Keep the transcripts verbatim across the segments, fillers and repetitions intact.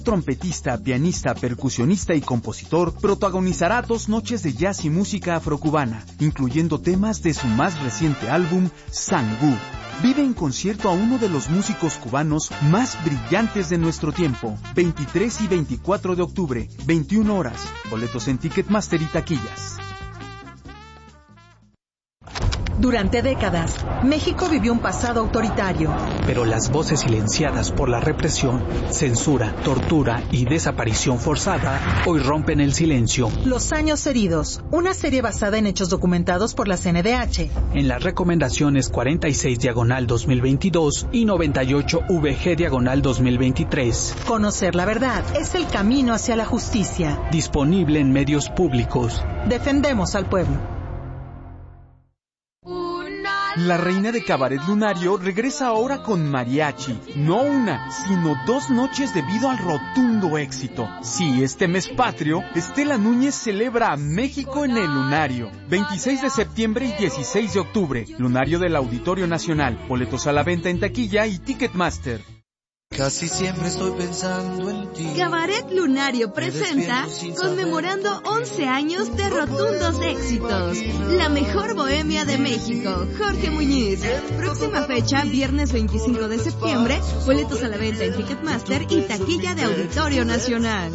Trompetista, pianista, percusionista y compositor, protagonizará dos noches de jazz y música afrocubana, incluyendo temas de su más reciente álbum, Sangú. Vive en concierto a uno de los músicos cubanos más brillantes de nuestro tiempo. veintitrés y veinticuatro de octubre, veintiuna horas. Boletos en Ticketmaster y taquillas. Durante décadas, México vivió un pasado autoritario. Pero las voces silenciadas por la represión, censura, tortura y desaparición forzada hoy rompen el silencio. Los años heridos, una serie basada en hechos documentados por la C N D H. En las recomendaciones cuarenta y seis diagonal dos mil veintidós y noventa y ocho V G diagonal dos mil veintitrés. Conocer la verdad es el camino hacia la justicia. Disponible en medios públicos. Defendemos al pueblo. La reina de Cabaret Lunario regresa ahora con mariachi. No una, sino dos noches debido al rotundo éxito. Sí, este mes patrio, Estela Núñez celebra a México en el Lunario. veintiséis de septiembre y dieciséis de octubre. Lunario del Auditorio Nacional. Boletos a la venta en taquilla y Ticketmaster. Casi siempre estoy pensando en ti. Cabaret Lunario presenta Conmemorando once años de rotundos éxitos. La mejor bohemia de México. Jorge Muñiz. Próxima fecha, viernes veinticinco de septiembre. Boletos a la venta en Ticketmaster y taquilla de Auditorio Nacional.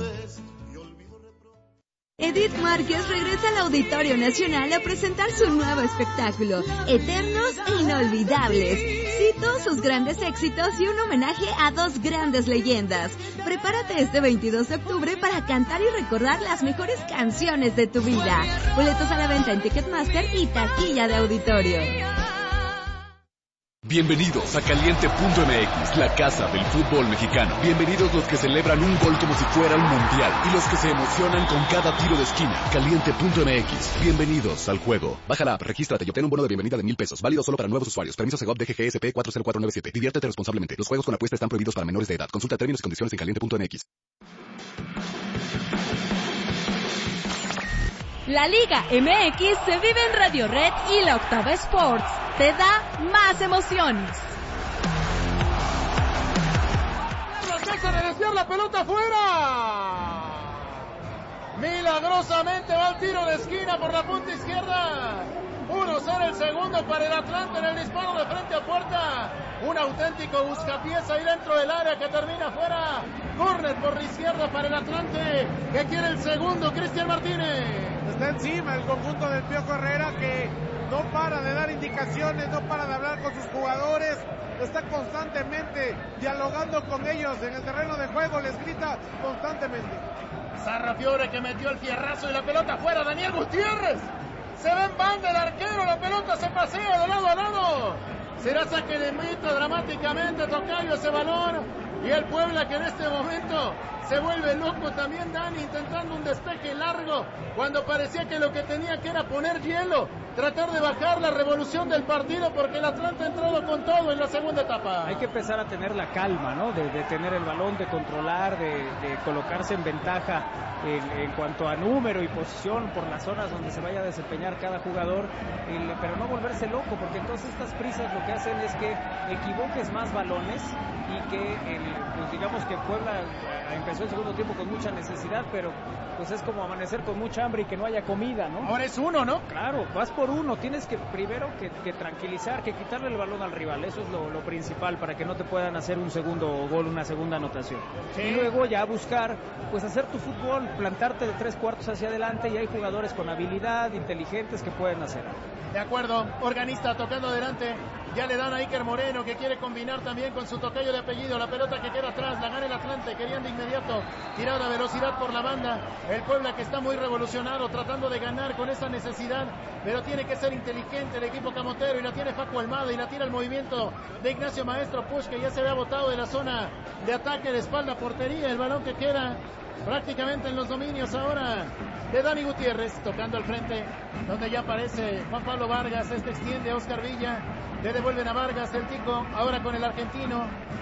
Edith Márquez regresa al Auditorio Nacional a presentar su nuevo espectáculo, Eternos e Inolvidables. Cito sus grandes éxitos y un homenaje a dos grandes leyendas. Prepárate este veintidós de octubre para cantar y recordar las mejores canciones de tu vida. Boletos a la venta en Ticketmaster y taquilla de Auditorio. Bienvenidos a Caliente punto M X, la casa del fútbol mexicano. Bienvenidos los que celebran un gol como si fuera un mundial y los que se emocionan con cada tiro de esquina. Caliente punto M X, bienvenidos al juego. Baja la app, regístrate y obtén un bono de bienvenida de mil pesos, válido solo para nuevos usuarios. Permiso Segov D G G S P cuatro cero cuatro nueve siete. Diviértete responsablemente. Los juegos con apuesta están prohibidos para menores de edad. Consulta términos y condiciones en Caliente punto M X. La Liga M X se vive en Radio Red y la Octava Sports te da más emociones. Alcanza a desviar la pelota afuera. Milagrosamente va el tiro de esquina por la punta izquierda. uno cero el segundo para el Atlante en el disparo de frente a puerta. Un auténtico buscapiés ahí dentro del área que termina fuera. Córner por la izquierda para el Atlante que quiere el segundo. Cristian Martínez. Está encima el conjunto del Piojo Herrera que no para de dar indicaciones, no para de hablar con sus jugadores, está constantemente dialogando con ellos en el terreno de juego, les grita constantemente. Sarrafiore que metió el fierrazo y la pelota fuera. Daniel Gutiérrez se ve en banda el arquero, la pelota se pasea de lado a lado. Será saque de meta dramáticamente, Tocayo, ese balón. Y el Puebla que en este momento se vuelve loco también, Dani, intentando un despeje largo cuando parecía que lo que tenía que era poner hielo, tratar de bajar la revolución del partido porque el Atlante ha entrado con todo en la segunda etapa. Hay que empezar a tener la calma, ¿no? De, de tener el balón, de controlar, de, de colocarse en ventaja en, en cuanto a número y posición por las zonas donde se vaya a desempeñar cada jugador, el, pero no volverse loco, porque entonces estas prisas lo que hacen es que equivoques más balones y que el, pues digamos que Puebla empezó el segundo tiempo con mucha necesidad, pero pues es como amanecer con mucha hambre y que no haya comida, ¿no? Ahora es uno, ¿no? Claro, vas por uno, tienes que primero que, que tranquilizar, que quitarle el balón al rival, eso es lo, lo principal para que no te puedan hacer un segundo gol, una segunda anotación. Sí. Y luego ya buscar, pues hacer tu fútbol, plantarte de tres cuartos hacia adelante y hay jugadores con habilidad, inteligentes que pueden hacer. De acuerdo, Organista tocando adelante, ya le dan a Iker Moreno que quiere combinar también con su tocayo de apellido, la pelota que queda atrás, la gana el Atlante, querían de inmediato tirar a velocidad por la banda, el Puebla que está muy revolucionado, tratando de ganar con esa necesidad, pero tiene que ser inteligente el equipo camotero y la tiene Facu Almada y la tira el movimiento de Ignacio Maestro Push que ya se había botado de la zona de ataque de espalda a portería, el balón que queda prácticamente en los dominios ahora de Dani Gutiérrez, tocando al frente, donde ya aparece Juan Pablo Vargas, este extiende a Oscar Villa, le devuelven a Vargas el tico, ahora con el argentino,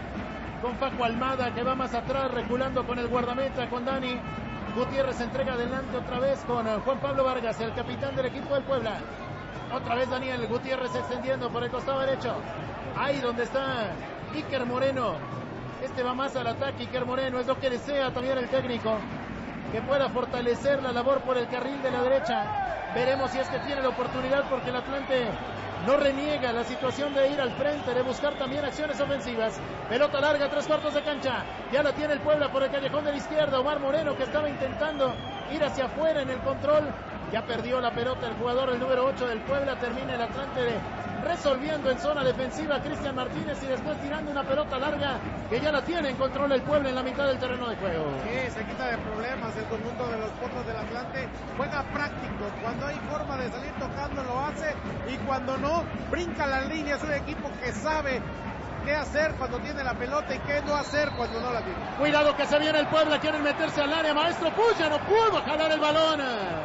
con Facu Almada que va más atrás, reculando con el guardameta, con Dani Gutiérrez, entrega adelante otra vez con Juan Pablo Vargas, el capitán del equipo del Puebla, otra vez Daniel Gutiérrez extendiendo por el costado derecho, ahí donde está Iker Moreno, este Este va más al ataque, Iker Moreno, es lo que desea también el técnico, que pueda fortalecer la labor por el carril de la derecha. Veremos si es que tiene la oportunidad, porque el Atlante no reniega la situación de ir al frente, de buscar también acciones ofensivas. Pelota larga, tres cuartos de cancha, ya la tiene el Puebla por el callejón de la izquierda. Omar Moreno, que estaba intentando ir hacia afuera en el control, ya perdió la pelota el jugador, el número ocho del Puebla. Termina el Atlante resolviendo en zona defensiva Cristian Martínez, y después tirando una pelota larga que ya la tiene en control el Puebla en la mitad del terreno de juego. Sí, se quita de problemas el conjunto de los Potros del Atlante. Juega práctico, cuando hay forma de salir tocando lo hace, y cuando no, brinca las líneas. Es un equipo que sabe qué hacer cuando tiene la pelota y qué no hacer cuando no la tiene. Cuidado que se viene el Puebla, quieren meterse al área. Maestro Puya no pudo jalar el balón.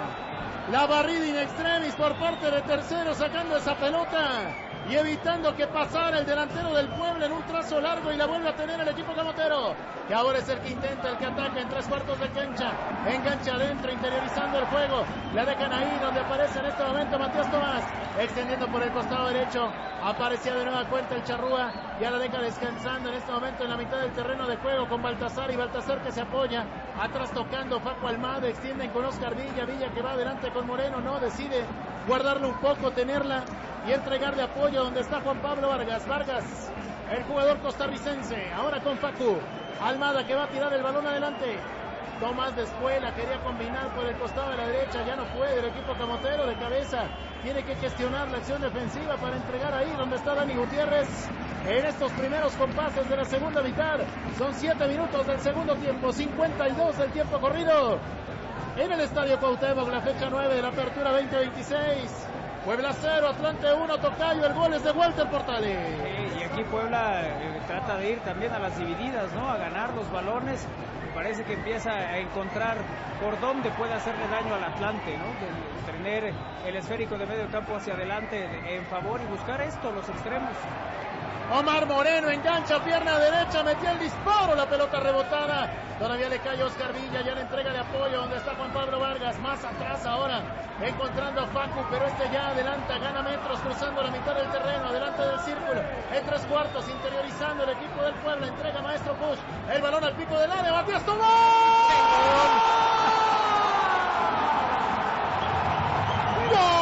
La barrida in extremis por parte de Tercero, sacando esa pelota y evitando que pasara el delantero del Puebla en un trazo largo, y la vuelve a tener el equipo camotero, que ahora es el que intenta, el que ataca en tres cuartos de cancha, engancha adentro, interiorizando el juego. La dejan ahí donde aparece en este momento Matías Tomás, extendiendo por el costado derecho. Aparecía de nueva cuenta el Charrúa, ya la deja descansando en este momento en la mitad del terreno de juego con Baltasar, y Baltasar que se apoya atrás tocando Facu Almada, extienden con Oscar Villa, Villa que va adelante con Moreno, no, decide guardarla un poco, tenerla y entregarle apoyo donde está Juan Pablo Vargas. Vargas, el jugador costarricense, ahora con Facu Almada, que va a tirar el balón adelante. Tomás de Espuela quería combinar por el costado de la derecha, ya no puede el equipo camotero. De cabeza tiene que gestionar la acción defensiva para entregar ahí donde está Dani Gutiérrez en estos primeros compases de la segunda mitad. Son siete minutos del segundo tiempo, cincuenta y dos del tiempo corrido en el Estadio Cuauhtémoc, la fecha nueve de la apertura veinte veintiséis. Puebla cero, Atlante uno, Tocayo, el gol es de Walter Portales. Sí, y aquí Puebla eh, trata de ir también a las divididas, ¿no? A ganar los balones. Me parece que empieza a encontrar por dónde puede hacerle daño al Atlante, ¿no? De, de tener el esférico de medio campo hacia adelante en favor y buscar esto, los extremos. Omar Moreno engancha, pierna derecha, metió el disparo, la pelota rebotada. Todavía le cae Oscar Villa, ya le entrega de apoyo donde está Juan Pablo Vargas. Más atrás ahora, encontrando a Facu, pero este ya adelanta, gana metros, cruzando la mitad del terreno, adelante del círculo, en tres cuartos, interiorizando el equipo del Puebla. Entrega Maestro Push, el balón al pico del área, Matías Tomás. ¡Gol!